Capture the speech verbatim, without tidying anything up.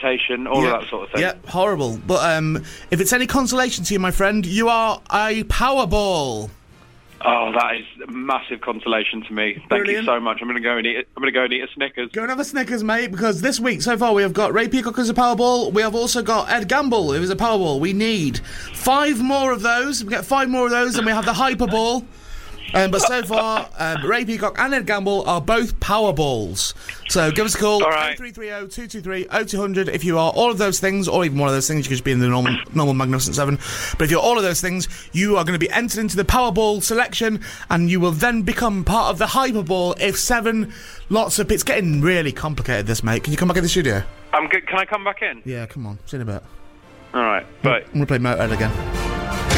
temptation, all yeah. of that sort of thing. Yeah, horrible. But um, if it's any consolation to you, my friend, you are a Powerball. Oh, that is massive consolation to me. Thank Brilliant. you so much. I'm going to go and eat. I'm going to go and eat a Snickers. Go and have a Snickers, mate, because this week so far we have got Ray Peacock as a Powerball. We have also got Ed Gamble, who is a Powerball. We need five more of those. We get five more of those, and we have the Hyperball. Um, but so far, um, Ray Peacock and Ed Gamble are both Powerballs. So give us a call, all right. oh three three oh, two two three, oh two hundred if you are all of those things, or even one of those things. You could just be in the normal, normal Magnificent Seven. But if you're all of those things, you are going to be entered into the Powerball selection, and you will then become part of the Hyperball if seven lots of... It's getting really complicated, this, mate. Can you come back in the studio? I'm good. Can I come back in? Yeah, come on. See you in a bit. All right, bye. I'm going to play Motorhead again.